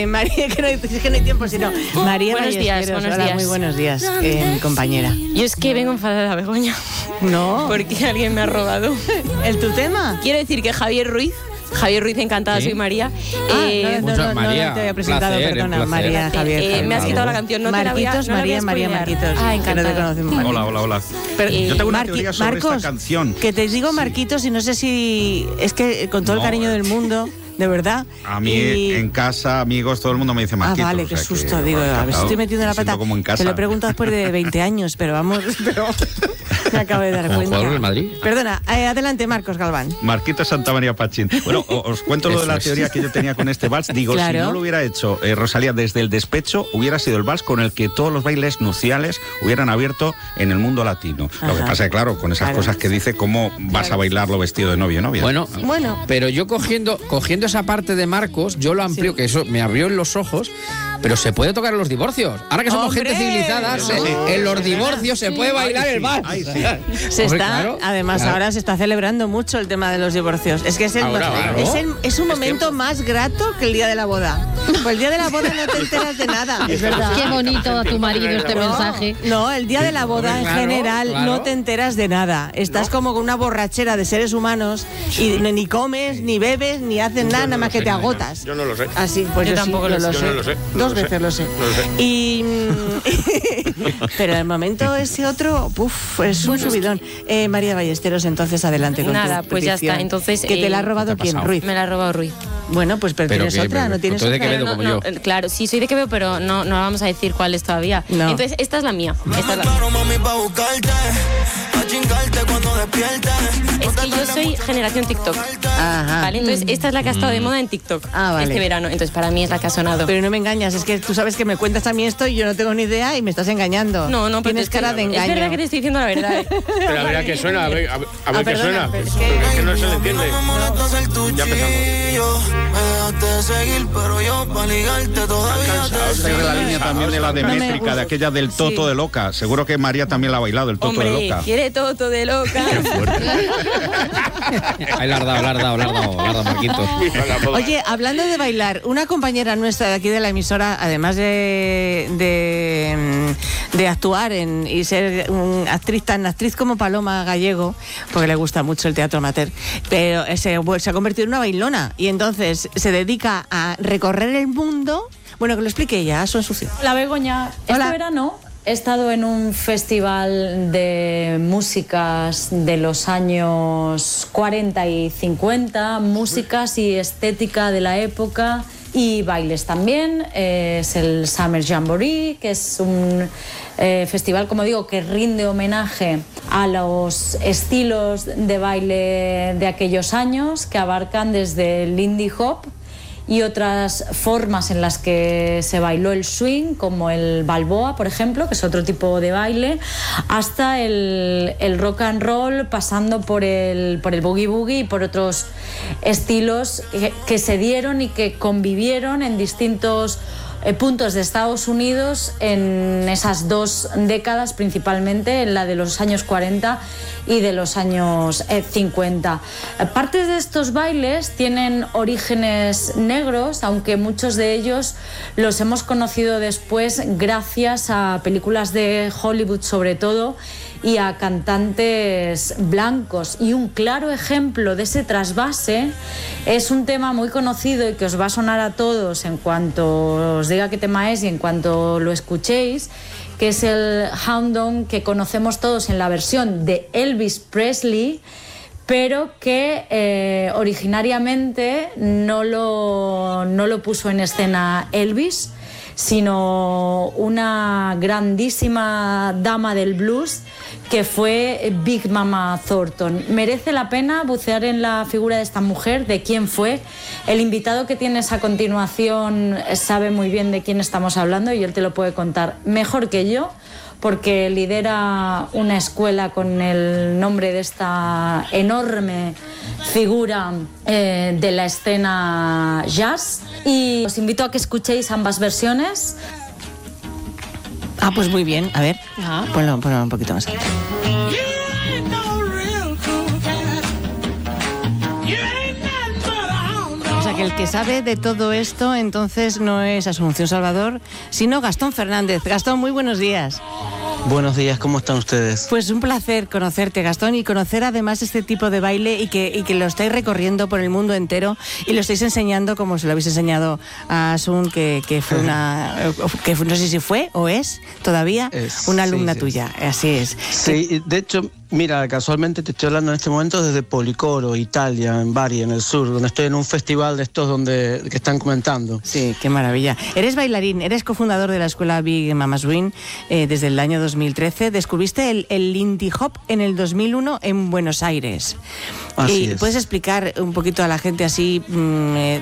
María, que no hay tiempo, sino María Ballesteros. Buenos días. Muy buenos días, mi compañera. Yo es que vengo enfadada, Begoña. No. Porque alguien me ha robado. ¿El tu tema? Quiero decir que Javier Ruiz, encantada, ¿Sí? Soy María. No María, te había presentado, placer, perdona, placer. María, Javier. Me has quitado la canción, no te la voy a Marquitos, María Marquitos. Ah, que no te encantada. conocemos. Hola. Yo tengo una teoría sobre Marcos, esta canción. que te digo Marquitos y no sé si... Es que con todo el cariño del mundo, de verdad. A mí, en casa, amigos, todo el mundo me dice Marquitos. Vale, qué susto, digo, a ver si estoy metiendo la pata. Como en casa. Te lo he preguntado después de 20 años, pero vamos, me acabo de dar ¿Como cuenta. jugador del Madrid? Perdona, adelante, Marcos Galván. Marquitos Santa María Pachín. Bueno, os cuento lo de la teoría que yo tenía con este vals. Digo, Claro. si no lo hubiera hecho Rosalía desde el despecho, hubiera sido el vals con el que todos los bailes nupciales hubieran abierto en el mundo latino. Lo que Ajá. pasa es que, claro, con esas cosas que dice, ¿cómo vas a bailarlo vestido de novio o novia? Bueno, Pero yo cogiendo esa parte de Marcos, yo lo amplío, que eso me abrió en los ojos, pero se puede tocar en los divorcios. Ahora que somos ¡Hombre! gente civilizada, en los divorcios se puede bailar el vals. Además, ahora se está celebrando mucho el tema de los divorcios. Es que es un momento más grato que el día de la boda. Pues el día de la boda no te enteras de nada. Es verdad. Qué bonito a tu marido este mensaje. No, el día de la boda en general no te enteras de nada. Estás como con una borrachera de seres humanos y ni comes, ni bebes, ni haces nada más que te agotas. Yo no lo sé. Así, pues yo tampoco lo sé. Yo no lo sé. Dos veces lo sé. Y pero el momento ese otro, es un subidón. María Ballesteros, entonces adelante con Nada, tu pues ya petición. está. Entonces, ¿Que te la ha robado ¿qué ha quién? pasado? Ruiz. Me la ha robado Ruiz. Bueno, pues pero tienes otra, ¿no tienes entonces, otra? ¿de qué Quevedo, como yo? Claro, sí, soy de Quevedo, pero no vamos a decir cuál es todavía. No. Entonces, esta es la mía. Esta es la Es que yo soy generación TikTok. Ajá. ¿Vale? Entonces, esta es la que ha estado de moda en TikTok Vale. este verano. Entonces, para mí es la que ha sonado. Pero no me engañas, es que tú sabes que me cuentas a mí esto y yo no tengo ni idea y me estás engañando. No, pero tienes cara de engaño. Es verdad que te estoy diciendo la verdad. Pero a ver a qué suena, a ver qué perdona, suena. pero es Porque es que no se le entiende. Ya empezamos. Esta es de la línea también de la de métrica, de aquella del Toto de Loca. Seguro que María también la ha bailado, el Toto de Hombre, Loca. quiere Toto de loca. Ahí la has dado, Marquitos. Oye, hablando de bailar, una compañera nuestra de aquí de la emisora, además de actuar y ser tan actriz como Paloma Gallego, porque le gusta mucho el teatro amateur, pero se ha convertido en una bailona y entonces se dedica a recorrer el mundo. Bueno, que lo explique ella, a su ensucio. La Begoña, Hola. este verano he estado en un festival de músicas de los años 40 y 50, músicas y estética de la época y bailes también. Es el Summer Jamboree, que es un festival, como digo, que rinde homenaje a los estilos de baile de aquellos años, que abarcan desde el indie hop y otras formas en las que se bailó el swing, como el balboa, por ejemplo, que es otro tipo de baile, hasta el rock and roll, pasando por el boogie boogie y por otros estilos que se dieron y que convivieron en distintos puntos de Estados Unidos en esas dos décadas, principalmente en la de los años 40 y de los años 50. Partes de estos bailes tienen orígenes negros, aunque muchos de ellos los hemos conocido después gracias a películas de Hollywood sobre todo y a cantantes blancos. Y un claro ejemplo de ese trasvase es un tema muy conocido y que os va a sonar a todos en cuanto os diga qué tema es y en cuanto lo escuchéis, que es el Hound Dog, que conocemos todos en la versión de Elvis Presley, pero que originariamente no lo puso en escena Elvis, sino una grandísima dama del blues que fue Big Mama Thornton. Merece la pena bucear en la figura de esta mujer, de quién fue. El invitado que tienes a continuación sabe muy bien de quién estamos hablando y él te lo puede contar mejor que yo, porque lidera una escuela con el nombre de esta enorme figura de la escena jazz. Y os invito a que escuchéis ambas versiones. Pues muy bien, a ver, ponlo un poquito más alto. O sea, el que sabe de todo esto entonces no es Asunción Salvador, sino Gastón Fernández. Gastón, muy buenos días. Buenos días, ¿cómo están ustedes? Pues un placer conocerte, Gastón, y conocer además este tipo de baile y que lo estáis recorriendo por el mundo entero y lo estáis enseñando como se lo habéis enseñado a Asun, que fue que no sé si fue o es todavía una alumna tuya. Así es. Sí, de hecho, mira, casualmente te estoy hablando en este momento desde Policoro, Italia, en Bari, en el sur, donde estoy en un festival de estos que están comentando. Sí, qué maravilla. Eres bailarín, eres cofundador de la escuela Big Mama Swing desde el año 2013. Descubriste el Lindy Hop en el 2001 en Buenos Aires. Así es. ¿Puedes explicar un poquito a la gente así